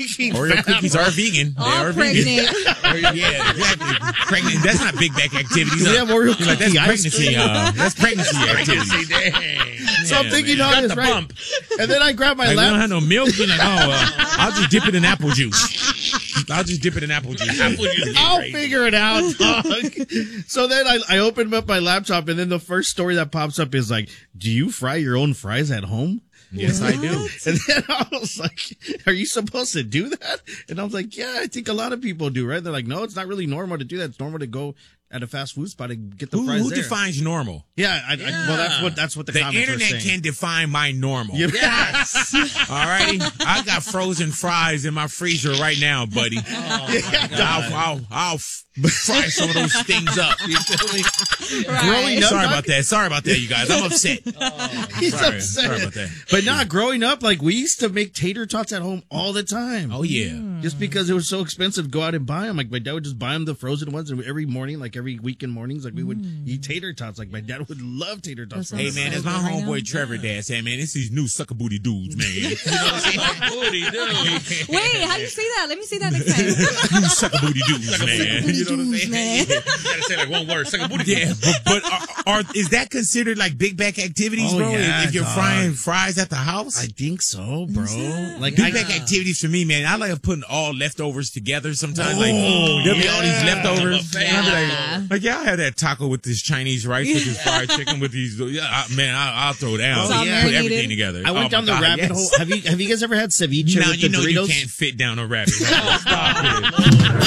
Oreo cookies are vegan. They are pregnant. vegan. Yeah, exactly. Pregnant. That's not big back activities. We have Oreo Like, that's cookie ice pregnancy. cream. That's pregnancy activities. So I'm thinking on this, right? bump. And then I grab my Like, we don't laptop. have no milk. We're like, I'll just dip it in apple juice. I'll figure it out, dog. So then I open up my laptop, and then the first story that pops up is like, do you fry your own fries at home? Yes, I do. And then I was like, are you supposed to do that? And I was like, yeah, I think a lot of people do, right? They're like, no, it's not really normal to do that. It's normal to go at a fast food spot and get the fries Who there. defines normal? Yeah, well, that's what the comments were internet saying. can define my normal. Yes. All righty. I got frozen fries in my freezer right now, buddy. I'll fry some of those things up. You feel me? Right. Growing up, Sorry about that, you guys. I'm upset. He's Sorry upset. about that. But not growing up, like we used to make tater tots at home all the time. Oh yeah. Just because it was so expensive to go out and buy them. Like my dad would just buy them the frozen ones, and every morning, like every weekend mornings, like we would eat tater tots. Like my dad would love tater tots. That Hey sounds man, so as my good right homeboy now. Trevor Dad said, man, it's these new sucker booty dudes, man. You know what I'm saying? Booty, dude. Wait, how do you say that? Let me see that next time. You sucker booty dudes, man. You know what I'm saying? Man. You gotta say like one word. Second booty. Yeah, but is that considered like big back activities, Oh, bro? yeah, if you're dog. frying fries at the house? I think so, bro. Like Big back activities for me, man. I like putting all leftovers together sometimes. Like, Oh, there'll be all these yeah. leftovers. I'm a And I'll be fan. like, yeah, I'll have that taco with this Chinese rice, with this fried chicken, with these. I'll throw down. It's all Put marinated. everything together. I went Oh, down my the God, rabbit yes. hole. Have you guys ever had ceviche Now with you the know Doritos? you can't fit down a rabbit hole. Stop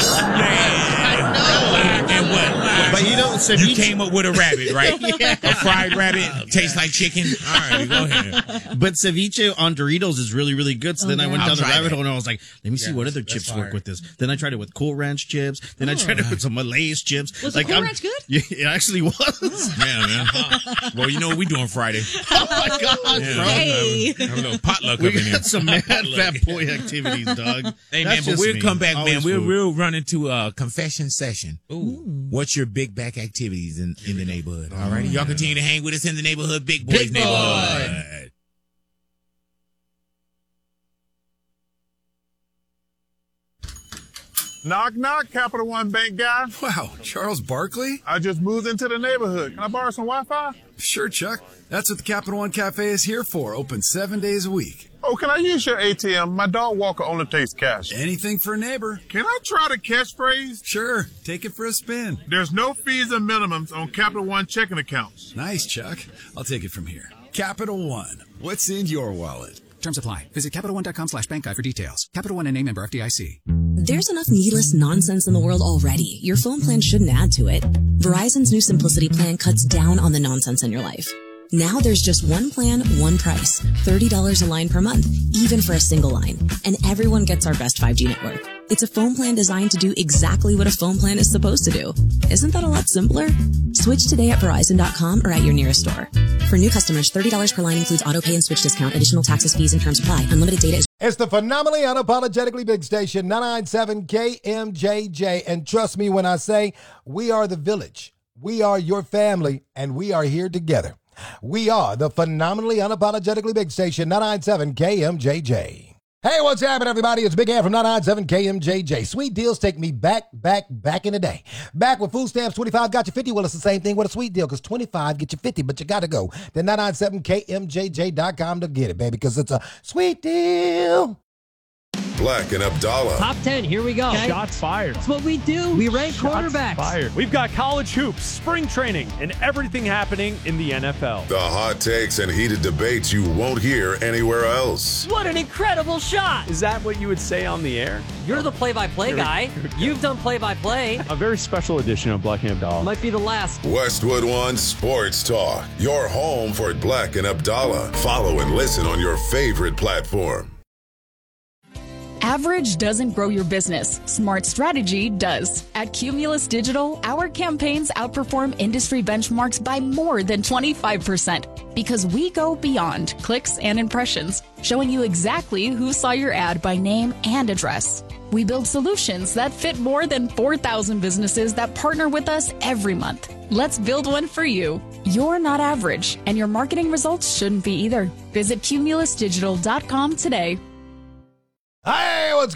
it. And what? But you know, You ceviche. came up with a rabbit, right? A fried rabbit tastes like chicken. All right, go ahead. But ceviche on Doritos is really, really good. So then I went I'll down the try rabbit that. hole and I was like, let me see what other chips work fire. with this. Then I tried it with Cool Ranch chips. Then I tried it with some Malays chips. Was the Cool Ranch good? Yeah, it actually was. Yeah, man. Well, you know what we doing Friday. Oh my God, Yeah, bro. Hey. have a little potluck We up in there. got some mad fat boy activities, dog. Hey, That's man, but just we'll me. come back, Always man. food. We'll run into a confession session. Ooh. What's your big back activities in the neighborhood? All righty. Y'all continue to hang with us in the neighborhood, Big Boys Big Boy. neighborhood. Knock, knock, Capital One Bank guy. Wow, Charles Barkley? I just moved into the neighborhood. Can I borrow some Wi-Fi? Sure, Chuck. That's what the Capital One Cafe is here for, open 7 days a week. Oh, can I use your ATM? My dog walker only takes cash. Anything for a neighbor. Can I try the catchphrase? Sure, take it for a spin. There's no fees or minimums on Capital One checking accounts. Nice, Chuck. I'll take it from here. Capital One. What's in your wallet? Terms apply. Visit CapitalOne.com/bank guide for details. Capital One and name member FDIC. There's enough needless nonsense in the world already. Your phone plan shouldn't add to it. Verizon's new Simplicity plan cuts down on the nonsense in your life. Now there's just one plan, one price. $30 a line per month, even for a single line. And everyone gets our best 5G network. It's a phone plan designed to do exactly what a phone plan is supposed to do. Isn't that a lot simpler? Switch today at Verizon.com or at your nearest store. For new customers, $30 per line includes auto pay and switch discount. Additional taxes, fees, and terms apply. Unlimited data is... It's the phenomenally unapologetically big station, 997 KMJJ. And trust me when I say we are the village. We are your family, and we are here together. We are the phenomenally unapologetically big station, 997 KMJJ. Hey, what's happening, everybody? It's Big Ant from 997 KMJJ. Sweet deals take me back in the day. Back when food stamps 25 got you 50. Well, it's the same thing with a sweet deal because 25 get you 50, but you got to go to 997KMJJ.com to get it, baby, because it's a sweet deal. Black and Abdallah. Top 10, here we go. Shots fired. That's what we do. We rank Shots quarterbacks. fired. We've got college hoops, spring training, and everything happening in the NFL. The hot takes and heated debates you won't hear anywhere else. What an incredible shot. Is that what you would say on the air? You're the play-by-play guy. You've done play-by-play. A very special edition of Black and Abdallah. Might be the last. Westwood One Sports Talk. Your home for Black and Abdallah. Follow and listen on your favorite platform. Average doesn't grow your business. Smart strategy does. At Cumulus Digital, our campaigns outperform industry benchmarks by more than 25% because we go beyond clicks and impressions, showing you exactly who saw your ad by name and address. We build solutions that fit more than 4,000 businesses that partner with us every month. Let's build one for you. You're not average, and your marketing results shouldn't be either. Visit cumulusdigital.com today. Hey, what's